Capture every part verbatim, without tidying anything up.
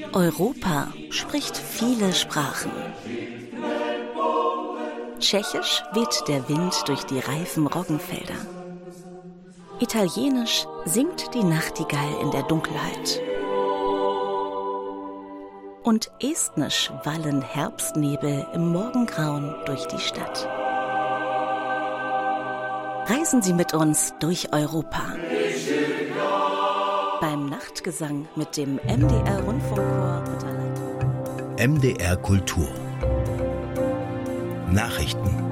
Europa spricht viele Sprachen. Tschechisch weht der Wind durch die reifen Roggenfelder. Italienisch singt die Nachtigall in der Dunkelheit. Und estnisch wallen Herbstnebel im Morgengrauen durch die Stadt. Reisen Sie mit uns durch Europa. Beim Nachtgesang mit dem M D R-Rundfunkchor unter Leitung M D R Kultur. Nachrichten.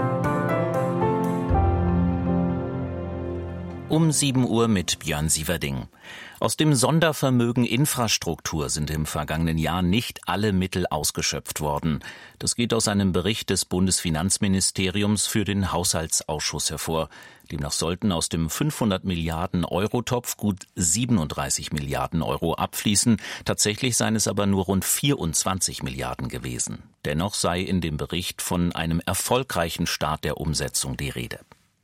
Um sieben Uhr mit Björn Sieverding. Aus dem Sondervermögen Infrastruktur sind im vergangenen Jahr nicht alle Mittel ausgeschöpft worden. Das geht aus einem Bericht des Bundesfinanzministeriums für den Haushaltsausschuss hervor. Demnach sollten aus dem fünfhundert Milliarden Euro Topf gut siebenunddreißig Milliarden Euro abfließen. Tatsächlich seien es aber nur rund vierundzwanzig Milliarden gewesen. Dennoch sei in dem Bericht von einem erfolgreichen Start der Umsetzung die Rede.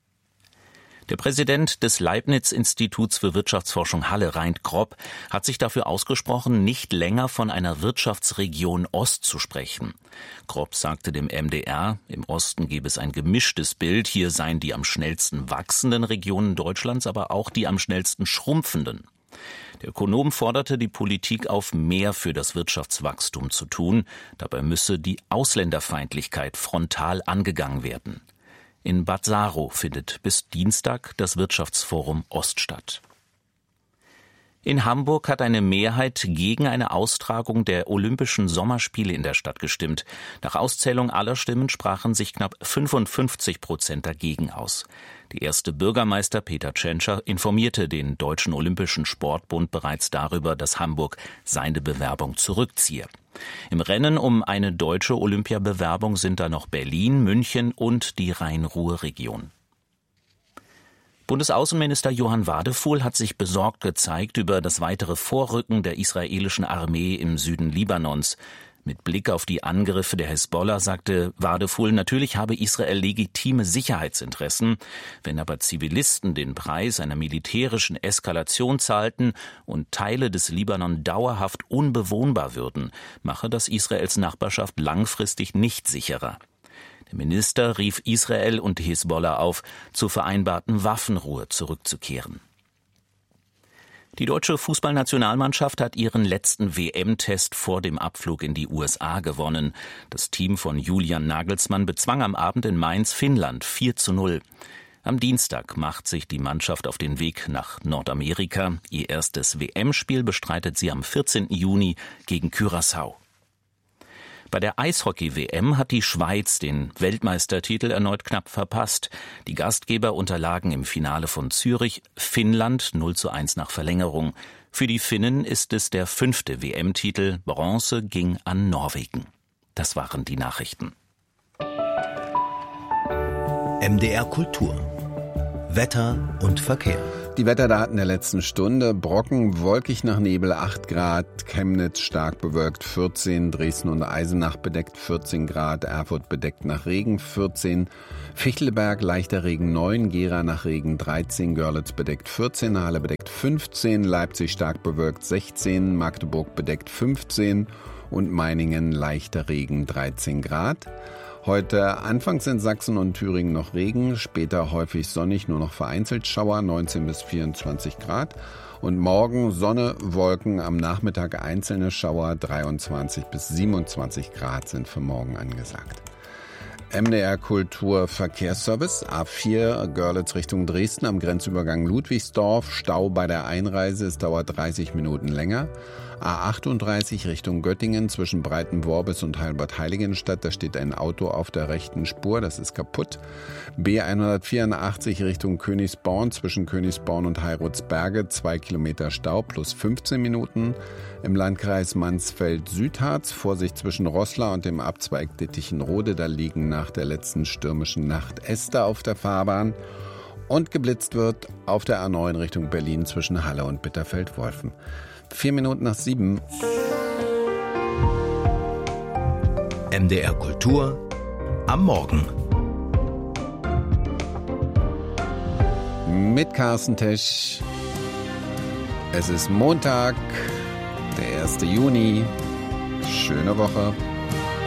Der Präsident des Leibniz-Instituts für Wirtschaftsforschung Halle, Reint Grob, hat sich dafür ausgesprochen, nicht länger von einer Wirtschaftsregion Ost zu sprechen. Grob sagte dem M D R, im Osten gebe es ein gemischtes Bild, hier seien die am schnellsten wachsenden Regionen Deutschlands, aber auch die am schnellsten schrumpfenden. Der Ökonom forderte die Politik auf, mehr für das Wirtschaftswachstum zu tun. Dabei müsse die Ausländerfeindlichkeit frontal angegangen werden. In Bad Saro findet bis Dienstag das Wirtschaftsforum Ost statt. In Hamburg hat eine Mehrheit gegen eine Austragung der Olympischen Sommerspiele in der Stadt gestimmt. Nach Auszählung aller Stimmen sprachen sich knapp fünfundfünfzig Prozent dagegen aus. Der erste Bürgermeister Peter Tschentscher informierte den Deutschen Olympischen Sportbund bereits darüber, dass Hamburg seine Bewerbung zurückziehe. Im Rennen um eine deutsche Olympiabewerbung sind da noch Berlin, München und die Rhein-Ruhr-Region. Bundesaußenminister Johann Wadephul hat sich besorgt gezeigt über das weitere Vorrücken der israelischen Armee im Süden Libanons. Mit Blick auf die Angriffe der Hisbollah sagte Wadephul, natürlich habe Israel legitime Sicherheitsinteressen. Wenn aber Zivilisten den Preis einer militärischen Eskalation zahlten und Teile des Libanon dauerhaft unbewohnbar würden, mache das Israels Nachbarschaft langfristig nicht sicherer. Der Minister rief Israel und die Hisbollah auf, zur vereinbarten Waffenruhe zurückzukehren. Die deutsche Fußballnationalmannschaft hat ihren letzten W M-Test vor dem Abflug in die U S A gewonnen. Das Team von Julian Nagelsmann bezwang am Abend in Mainz Finnland vier zu null. Am Dienstag macht sich die Mannschaft auf den Weg nach Nordamerika. Ihr erstes W M-Spiel bestreitet sie am vierzehnten Juni gegen Curaçao. Bei der Eishockey-W M hat die Schweiz den Weltmeistertitel erneut knapp verpasst. Die Gastgeber unterlagen im Finale von Zürich Finnland null zu eins nach Verlängerung. Für die Finnen ist es der fünfte W M-Titel. Bronze ging an Norwegen. Das waren die Nachrichten. M D R Kultur. Wetter und Verkehr. Die Wetterdaten der letzten Stunde. Brocken, wolkig nach Nebel acht Grad, Chemnitz stark bewölkt vierzehn, Dresden und Eisenach bedeckt vierzehn Grad, Erfurt bedeckt nach Regen vierzehn, Fichtelberg leichter Regen neun, Gera nach Regen dreizehn, Görlitz bedeckt vierzehn, Halle bedeckt fünfzehn, Leipzig stark bewölkt sechzehn, Magdeburg bedeckt fünfzehn und Meiningen leichter Regen dreizehn Grad. Heute anfangs in Sachsen und Thüringen noch Regen, später häufig sonnig, nur noch vereinzelt Schauer, neunzehn bis vierundzwanzig Grad. Und morgen Sonne, Wolken, am Nachmittag einzelne Schauer, dreiundzwanzig bis siebenundzwanzig Grad sind für morgen angesagt. M D R Kultur Verkehrsservice, A vier Görlitz Richtung Dresden am Grenzübergang Ludwigsdorf, Stau bei der Einreise, es dauert dreißig Minuten länger. A achtunddreißig Richtung Göttingen zwischen Breitenworbis und Heilbad-Heiligenstadt, da steht ein Auto auf der rechten Spur, das ist kaputt. B hundertvierundachtzig Richtung Königsborn zwischen Königsborn und Heirutsberge, zwei Kilometer Stau plus fünfzehn Minuten. Im Landkreis Mansfeld-Südharz, Vorsicht zwischen Roßla und dem Abzweig Dittichenrode, da liegen nach der letzten stürmischen Nacht Äste auf der Fahrbahn. Und geblitzt wird auf der A neun Richtung Berlin zwischen Halle und Bitterfeld-Wolfen. Vier Minuten nach sieben. M D R Kultur am Morgen. Mit Carsten Tesch. Es ist Montag, der erste Juni. Schöne Woche.